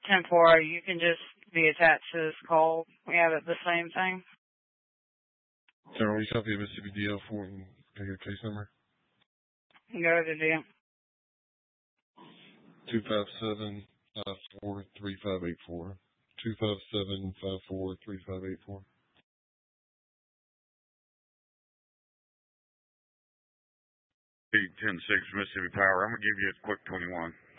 10-4, you can just be attached to this call. We have it the same thing. General, we copy Mississippi DL for and can I get a case number? Go to the 257-54-3584. 257-54-3584. 810-6 Mississippi Power. I'm going to give you a quick 21.